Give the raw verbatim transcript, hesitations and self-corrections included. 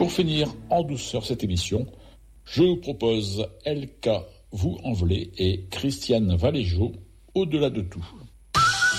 Pour finir en douceur cette émission, je vous propose L K Vous en voulez et Christiane Valéjo, Au-delà de tout.